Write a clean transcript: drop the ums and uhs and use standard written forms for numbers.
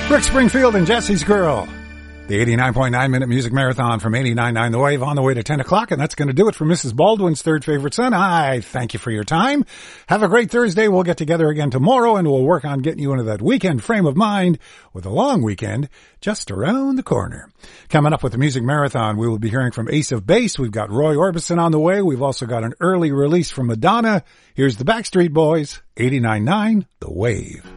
Rick Springfield and Jesse's Girl. The 89.9 minute music marathon from 89.9 The Wave on the way to 10 o'clock. And that's going to do it for Mrs. Baldwin's third favorite son. I thank you for your time. Have a great Thursday. We'll get together again tomorrow and we'll work on getting you into that weekend frame of mind with a long weekend just around the corner. Coming up with the music marathon, we will be hearing from Ace of Base. We've got Roy Orbison on the way. We've also got an early release from Madonna. Here's the Backstreet Boys, 89.9 The Wave.